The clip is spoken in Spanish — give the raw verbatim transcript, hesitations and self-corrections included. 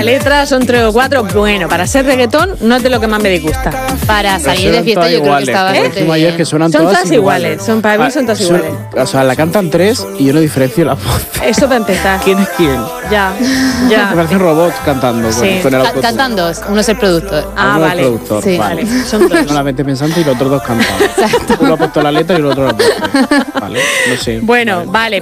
letra son tres o cuatro. Bueno, para ser reggaetón no es de lo que más me disgusta. Para salir de fiesta yo creo que está bastante Como ayer, bien. que suenan Son todas todas iguales, son para mí son todas Son- iguales. O sea, la cantan tres y yo no diferencio la voz. Eso para empezar. ¿Quién es quién? Ya, Me ya. parecen robots cantando con, Sí. con el Ca- autotune. Cantan dos, uno es el productor. Ah, Uno es vale. productor, Sí. vale. Vale, son dos. Uno la mente pensante y los otros dos cantan. Uno ha puesto la letra y el otro la ha puesto. Vale, no sé. Bueno, vale,